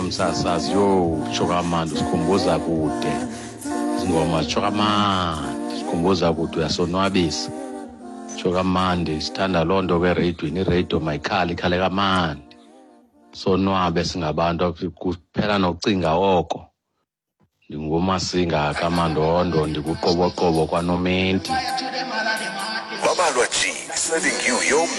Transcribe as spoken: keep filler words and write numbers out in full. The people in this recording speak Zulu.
msasazi yo chokamandi sikhumbuza kude izingoma chokamandi sikhumbuza kude uyasonwabisa chokamandi sithanda lonto ke radio ni radio mayikhala ikhale kamandi sonwabe singabantu kuphela nokucinga oko ndingumasinga kamandondo ndikuqoboqobo kwaNomenti Babalwa G serving you your